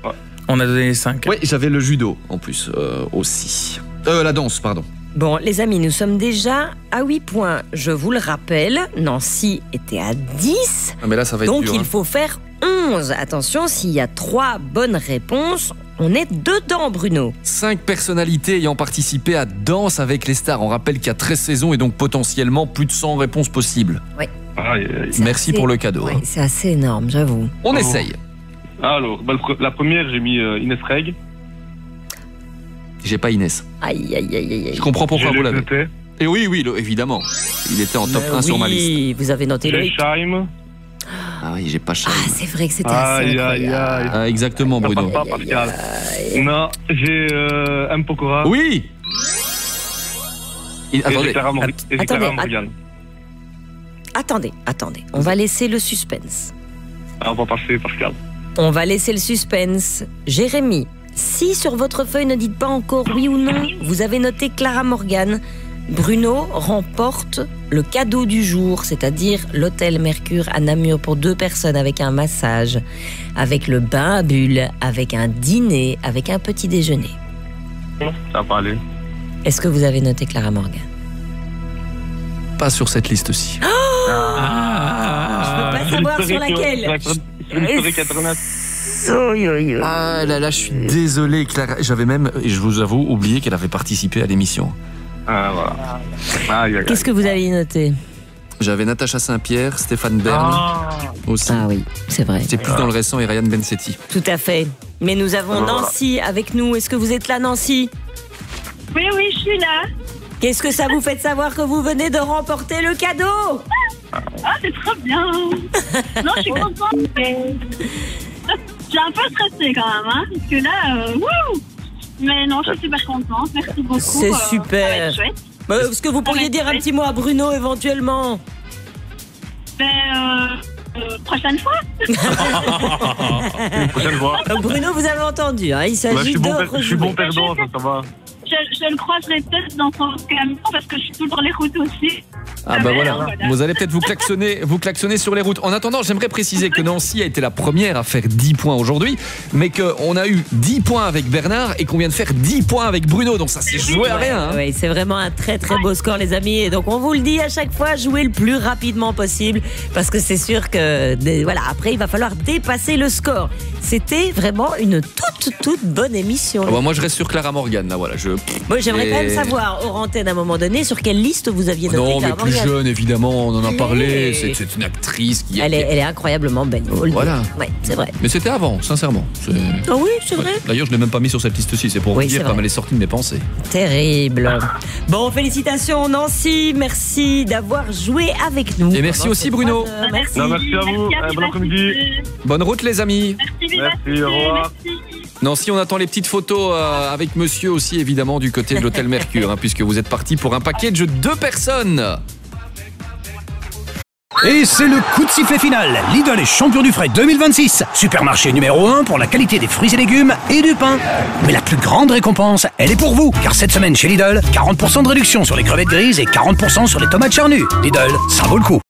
Ouais. On a donné les 5. Oui, j'avais le judo en plus aussi. La danse, pardon. Bon, les amis, nous sommes déjà à 8 points. Je vous le rappelle, Nancy était à 10. Ah, mais là, ça va être Donc dur. il faut faire 11. Attention, s'il y a 3 bonnes réponses, on est dedans, Bruno. 5 personnalités ayant participé à Danse avec les stars. On rappelle qu'il y a 13 saisons et donc potentiellement plus de 100 réponses possibles. Oui. Merci pour le cadeau. Ouais, c'est assez énorme, j'avoue. On essaye. Alors, la première, j'ai mis Inès Reg. J'ai pas Inès. Aïe, aïe, aïe, aïe. Je comprends pourquoi vous l'avez. Noté. Et oui, évidemment. Il était en top 1 sur ma liste. Oui, vous avez noté le J'ai Shaim. Ah oui, j'ai pas Ah, Shaim. c'est vrai que c'était assez Aïe, aïe, incroyable. aïe. Ah, exactement, Ça Bruno. passe pas, Pascal. Non, j'ai M. Pokora. Oui. Et j'ai Attendez. Clara Attendez, Morgan. Attendez. On va laisser le suspense. Ah, on va passer, Pascal. On va laisser le suspense. Jérémy, si sur votre feuille ne dites pas encore oui ou non, vous avez noté Clara Morgan. Bruno remporte le cadeau du jour, c'est-à-dire l'hôtel Mercure à Namur pour 2 personnes avec un massage, avec le bain à bulles, avec un dîner, avec un petit déjeuner. Ça va pas aller. Est-ce que vous avez noté Clara Morgan? Pas sur cette liste-ci. Je veux pas savoir sur laquelle. Ah là, je suis désolé, Clara. J'avais même, je vous avoue, oublié qu'elle avait participé à l'émission. Ah, voilà. Aïe, aïe, Qu'est-ce que vous avez noté? J'avais Natacha Saint-Pierre, Stéphane Bern aussi. Ah oui, c'est vrai. C'est plus dans le récent et Ryan Bensetti. Tout à fait. Mais nous avons Nancy avec nous. Est-ce que vous êtes là, Nancy? Oui, je suis là. Qu'est-ce que ça vous fait de savoir que vous venez de remporter le cadeau? Ah, c'est trop bien. Non, je suis contente. Mais... je suis un peu stressée quand même, hein, parce que là, wouh. Mais non, je suis super contente. Merci beaucoup. C'est super. Ça va être chouette. Est-ce que vous pourriez dire un petit mot à Bruno éventuellement? Prochaine fois. Une prochaine fois. Bruno, vous avez entendu, hein, il s'agit Je suis bon perdant, ça va. Je le croiserai peut-être dans son camion parce que je suis toujours dans les routes aussi. Ah bah voilà, vous allez peut-être vous klaxonner sur les routes. En attendant, j'aimerais préciser que Nancy a été la première à faire 10 points aujourd'hui, mais qu'on a eu 10 points avec Bernard et qu'on vient de faire 10 points avec Bruno, donc ça s'est joué à rien. Hein. Oui, c'est vraiment un très très beau score, les amis, et donc on vous le dit à chaque fois, jouez le plus rapidement possible, parce que c'est sûr que, voilà, après il va falloir dépasser le score. C'était vraiment une toute bonne émission. Ah bah moi je reste sur Clara Morgan, là voilà. Moi j'aimerais quand même savoir, hors antenne à un moment donné, sur quelle liste vous aviez noté non, Clara mais plus Morgan. jeune, évidemment, on en a parlé. Allez. C'est une actrice qui Elle est incroyablement belle. Voilà. Oui, c'est vrai. Mais c'était avant, sincèrement. Ah oui, c'est vrai. D'ailleurs, je l'ai même pas mis sur cette liste-ci. C'est pour Oui, vous dire c'est comme vrai. elle est sortie de mes pensées. Terrible. Bon, félicitations Nancy, merci d'avoir joué avec nous. Et merci aussi Bruno. Merci. Non, merci à vous. Bon après-midi. Bonne route les amis. Merci, au revoir. Nancy, on attend les petites photos avec monsieur aussi évidemment du côté de l'hôtel Mercure, hein, puisque vous êtes parti pour un package de 2 personnes. Et c'est le coup de sifflet final. Lidl est champion du frais 2026. Supermarché numéro 1 pour la qualité des fruits et légumes et du pain. Mais la plus grande récompense, elle est pour vous. Car cette semaine chez Lidl, 40% de réduction sur les crevettes grises et 40% sur les tomates charnues. Lidl, ça vaut le coup.